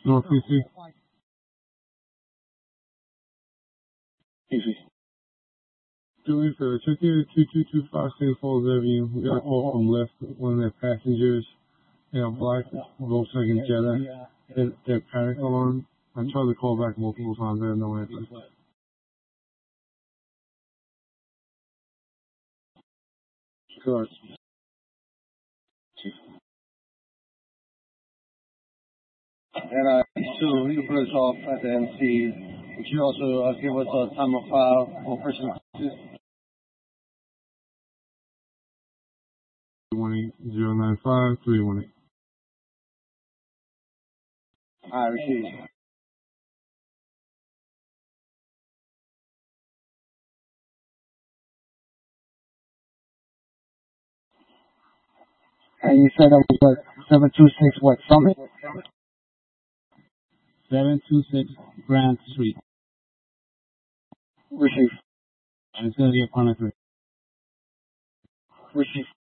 North PC. Easy. Julie for ticket 2225 St. Paul's Avenue. We got a call from left one of their passengers in a black Volkswagen Jetta. Their panic alarm. I tried to call back multiple times. I had no answer. Correct. And so you put us off at the MC. Would you also give us a time of file or person? 318-095 318. I received. And you said that was what, 726 what, Summit? 726 Grand Street. Receive. And it's going to be a Honda 3. Receive.